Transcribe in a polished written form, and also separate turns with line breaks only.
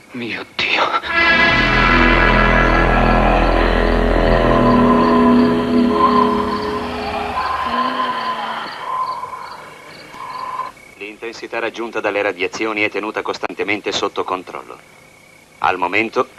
Mio Dio.
L'intensità raggiunta dalle radiazioni è tenuta costantemente sotto controllo. Al momento